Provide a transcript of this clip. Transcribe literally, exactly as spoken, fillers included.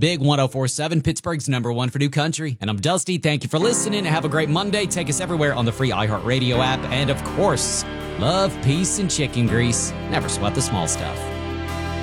Big one oh four point seven, Pittsburgh's number one for new country. And I'm Dusty. Thank you for listening. Have a great Monday. Take us everywhere on the free iHeartRadio app. And of course, love, peace, and chicken grease. Never sweat the small stuff.